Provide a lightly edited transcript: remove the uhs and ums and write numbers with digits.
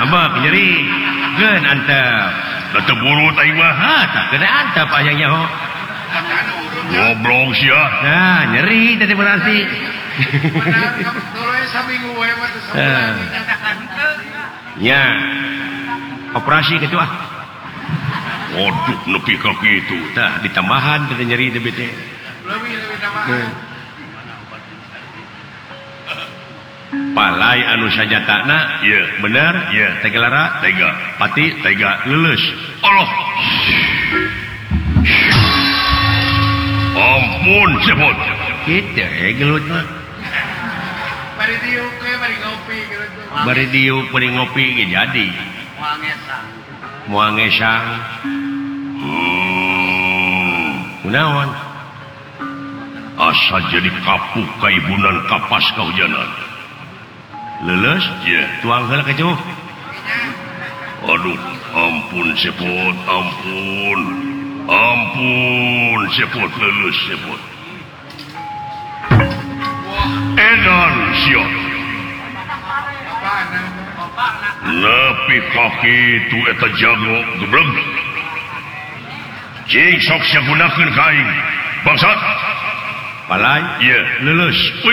abah nyeri gen antep tetep buru tadi mah tak kena antep ayahnya ho goblok sia nah nyeri tadi berarti ya operasi gitu ah waduh nepi ka kitu tah ditambahan tadi nyeri teh bete lebih tambahan palai anu sajatana iya bener iya tega lara tega pati tega lulus Allah ampun sebut gitu gelut mah bari diuk ke bari ngopi gitu bari diuk bari ngopi ge jadi moal ngesang kunaon asa jadi kapuk kaibunan kapas kahujanan lulus ya tuang heula ka jauh aduh ampun sebut ampun sebut lulus sebut edan siap nepi kaki itu eta jago gebleng cing sok sagunakeun ka aing bangsat palai iya lulus